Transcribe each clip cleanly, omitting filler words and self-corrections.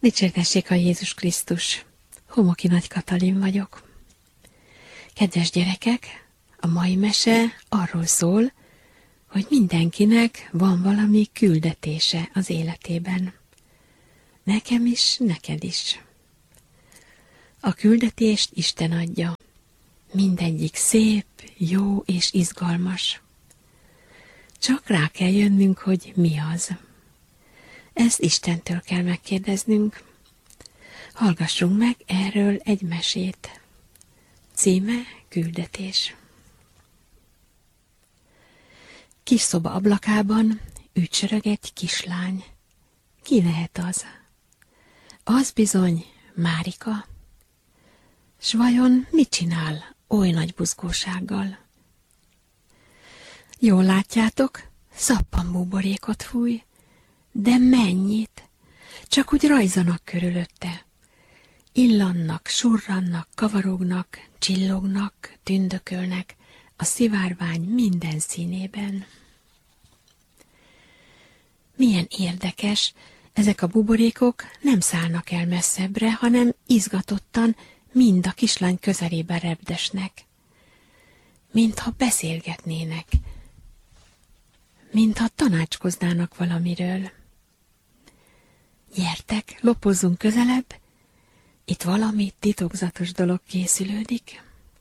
Dicsértessék a Jézus Krisztus! Homoki Nagy Katalin vagyok. Kedves gyerekek, a mai mese arról szól, hogy mindenkinek van valami küldetése az életében. Nekem is, neked is. A küldetést Isten adja. Mindegyik szép, jó és izgalmas. Csak rá kell jönnünk, hogy mi az. Ezt Istentől kell megkérdeznünk. Hallgassunk meg erről egy mesét. Címe Küldetés. Kis szoba ablakában ücsörög egy kislány. Ki lehet az? Az bizony Márika. S vajon mit csinál oly nagy buzgósággal? Jól látjátok, szappanbúborékot fúj, de mennyit? Csak úgy rajzanak körülötte. Illannak, surrannak, kavarognak, csillognak, tündökölnek a szivárvány minden színében. Milyen érdekes, ezek a buborékok nem szállnak el messzebbre, hanem izgatottan mind a kislány közelében repdesnek. Mintha beszélgetnének, mintha tanácskoznának valamiről. Gyertek, lopozzunk közelebb, itt valami titokzatos dolog készülődik.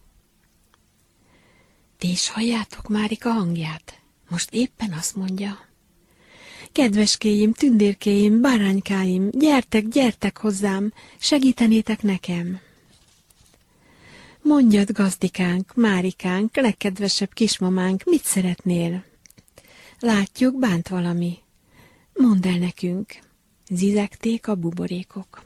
Ti is halljátok Márika hangját? Most éppen azt mondja. Kedveskéim, tündérkéim, báránykáim, gyertek, gyertek hozzám, segítenétek nekem. Mondjad, gazdikánk, Márikánk, legkedvesebb kismamánk, mit szeretnél? Látjuk, bánt valami. Mondd el nekünk. Zizegték a buborékok.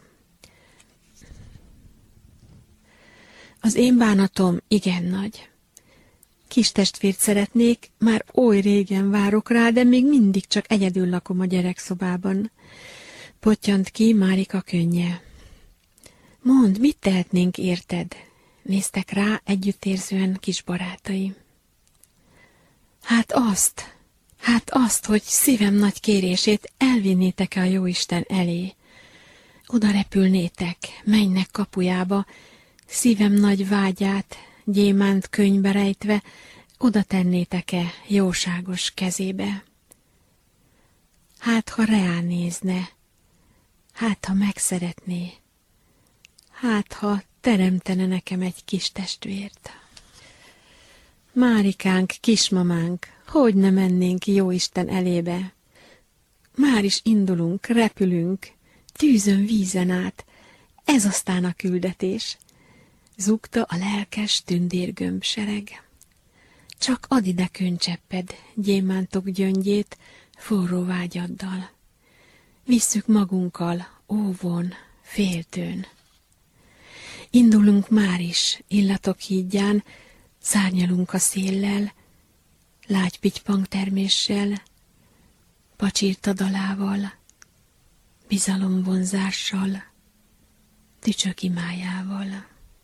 Az én bánatom igen nagy. Kis testvért szeretnék, már oly régen várok rá, de még mindig csak egyedül lakom a gyerekszobában. Pottyant ki Márika könnye. Mondd, mit tehetnénk érted? Néztek rá együttérzően kis barátai. Hát azt, hogy szívem nagy kérését elvinnétek-e a jóisten elé. Oda repülnétek, mennynek kapujába, szívem nagy vágyát, gyémánt könyvbe rejtve, oda tennétek-e jóságos kezébe. Hát, ha ránézne, hát, ha megszeretné, hát, ha teremtene nekem egy kis testvért. Márikánk, kismamánk, hogy ne mennénk jóisten elébe? Már is indulunk, repülünk, tűzön, vízen át, ez aztán a küldetés. Zúgta a lelkes tündérgömbsereg. Csak add ide könycsepped, gyémántok gyöngyét, forró vágyaddal. Visszük magunkkal, óvon, féltőn. Indulunk már is, illatok hídján, szárnyalunk a széllel, lágy pittypangterméssel, pacsirta dalával, bizalomvonzással, tücsök imájával.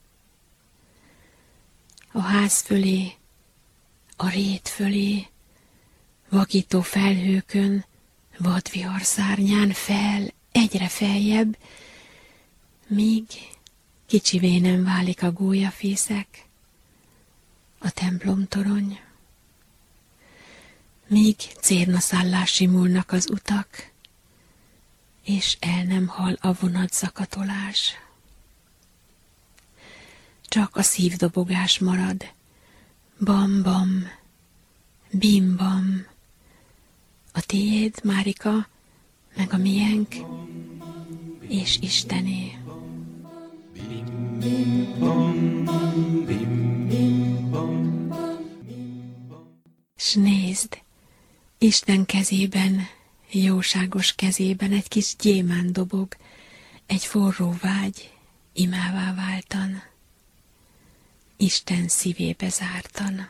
A ház fölé, a rét fölé, vakító felhőkön, vadvihar szárnyán fel, egyre feljebb, míg kicsivé nem válik a gólyafészek, a templomtorony, míg cérnaszállás simulnak az utak, és el nem hal a vonatszakatolás. Csak a szívdobogás marad, bam-bam, bim-bam, a tiéd, Márika, meg a miénk, és Istené. S nézd, Isten kezében, jóságos kezében egy kis gyémánt dobog, egy forró vágy, imává váltan, Isten szívébe zártan.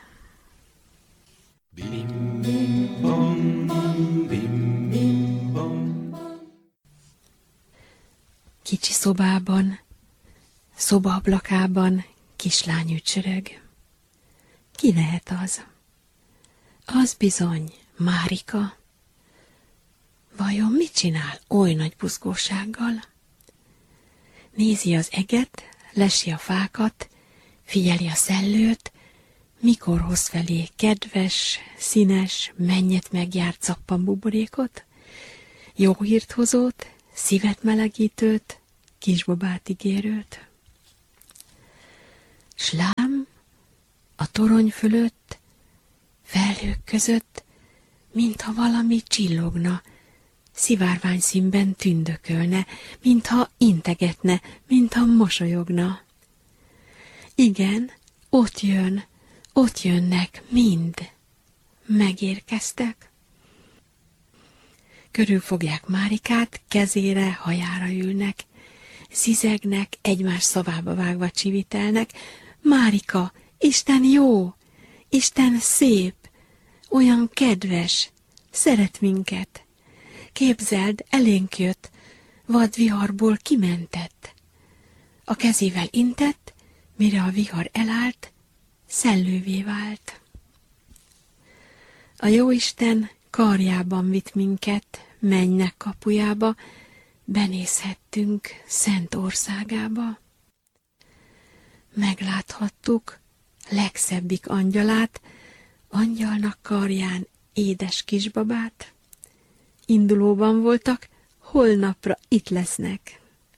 Kicsi szobában, szobaablakában kislány ücsörög. Ki lehet az? Az bizony Márika. Vajon mit csinál oly nagy buzgósággal? Nézi az eget, lesi a fákat, figyeli a szellőt, mikor hoz felé kedves, színes, mennyet megjárt szappanbuborékot, jó hírt hozót, szívet melegítőt, kisbabát ígérőt. S lám, a torony fölött, felhők között, mintha valami csillogna, szivárvány színben tündökölne, mintha integetne, mintha mosolyogna. Igen, ott jönnek, mind. Megérkeztek. Körülfogják Márikát, kezére, hajára ülnek. Zizegnek, egymás szavába vágva csivitelnek. Márika, Isten jó, Isten szép, olyan kedves, szeret minket. Képzeld, elénk jött, vad viharból kimentett. A kezével intett, mire a vihar elállt, szellővé vált. A jóisten karjában vitt minket, mennynek kapujába, benézhettünk szent országába. Megláthattuk legszebbik angyalát, angyalnak karján édes kisbabát. Indulóban voltak, holnapra itt lesznek.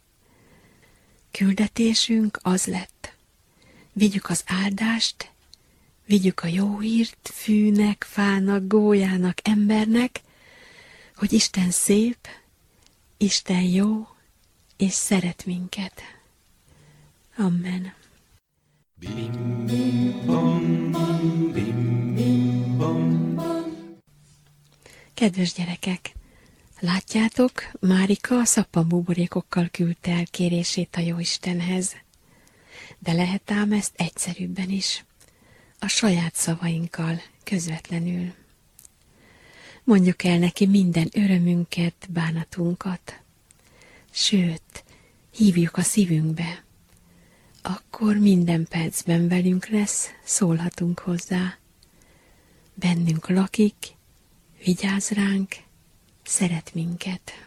Küldetésünk az lett. Vigyük az áldást, vigyük a jó hírt fűnek, fának, gólyának, embernek, hogy Isten szép, Isten jó, és szeret minket. Amen. Bim, bim, bom, bim, bim, bom. Kedves gyerekek, látjátok, Márika a szappanbuborékokkal küldte el kérését a Jóistenhez. De lehet ám ezt egyszerűbben is, a saját szavainkkal, közvetlenül. Mondjuk el neki minden örömünket, bánatunkat. Sőt, hívjuk a szívünkbe. Akkor minden percben velünk lesz, szólhatunk hozzá. Bennünk lakik, vigyáz ránk, szeret minket.